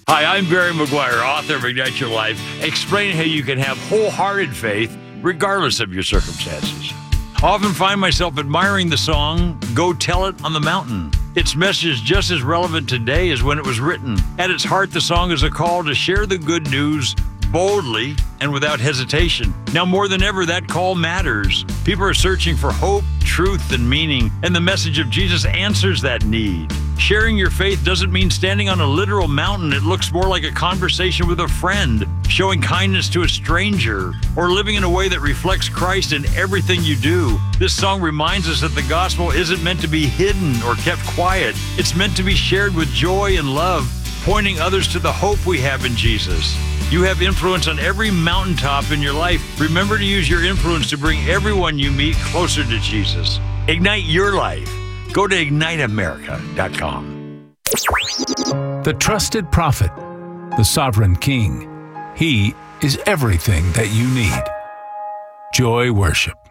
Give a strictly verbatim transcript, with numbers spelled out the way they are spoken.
Hi, I'm Barry McGuire, author of Ignite Your Life, explaining how you can have wholehearted faith regardless of your circumstances. I often find myself admiring the song, Go Tell It on the Mountain. Its message is just as relevant today as when it was written. At its heart, the song is a call to share the good news boldly and without hesitation. Now more than ever, that call matters. People are searching for hope, truth, and meaning, and the message of Jesus answers that need. Sharing your faith doesn't mean standing on a literal mountain. It looks more like a conversation with a friend, showing kindness to a stranger, or living in a way that reflects Christ in everything you do. This song reminds us that the gospel isn't meant to be hidden or kept quiet. It's meant to be shared with joy and love, pointing others to the hope we have in Jesus. You have influence on every mountaintop in your life. Remember to use your influence to bring everyone you meet closer to Jesus. Ignite your life. Go to ignite america dot com. The trusted prophet, the sovereign king. He is everything that you need. Joy Worship.